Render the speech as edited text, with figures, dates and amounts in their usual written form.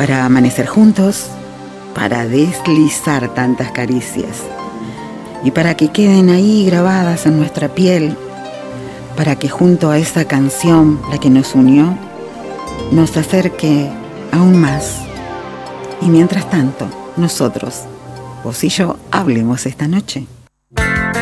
para amanecer juntos, para deslizar tantas caricias y para que queden ahí grabadas en nuestra piel, para que junto a esa canción, la que nos unió, nos acerque aún más. Y mientras tanto, nosotros, vos y yo, hablemos esta noche.